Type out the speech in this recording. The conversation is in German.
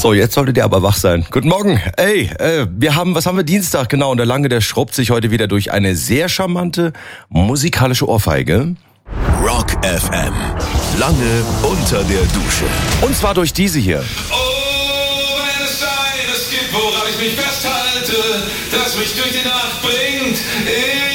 So, jetzt solltet ihr aber wach sein. Guten Morgen. Ey, was haben wir Dienstag? Genau, und der Lange, der schrubbt sich heute wieder durch eine sehr charmante musikalische Ohrfeige. Rock FM. Lange unter der Dusche. Und zwar durch diese hier. Oh, wenn es eines gibt, woran ich mich festhalte, das mich durch die Nacht bringt.